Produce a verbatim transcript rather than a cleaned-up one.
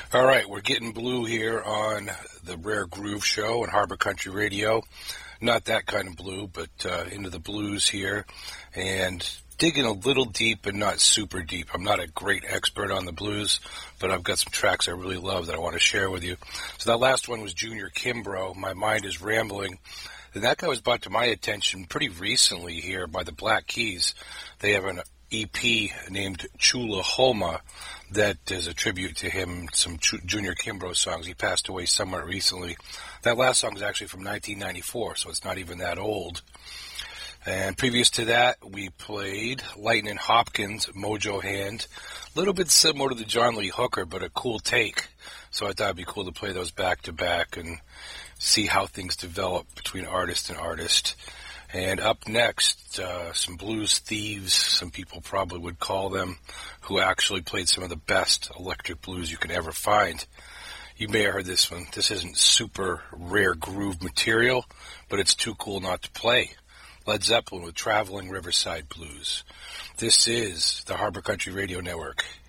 All right, we're getting blue here on the Rare Groove Show on Harbor Country Radio. Not that kind of blue, but uh, into the blues here. And digging a little deep but not super deep. I'm not a great expert on the blues, but I've got some tracks I really love that I want to share with you. So that last one was Junior Kimbrough, My Mind is Rambling. And that guy was brought to my attention pretty recently here by the Black Keys. They have an E P named Chulahoma that is a tribute to him, some Ch- Junior Kimbrough songs. He passed away somewhat recently. That last song is actually from nineteen ninety-four, so it's not even that old. And previous to that, we played Lightnin' Hopkins, Mojo Hand. A little bit similar to the John Lee Hooker, but a cool take. So I thought it'd be cool to play those back to back and see how things develop between artist and artist. And up next, uh, some blues thieves, some people probably would call them, who actually played some of the best electric blues you could ever find. You may have heard this one. This isn't super rare groove material, but it's too cool not to play. Led Zeppelin with Traveling Riverside Blues. This is the Harbor Country Radio Network.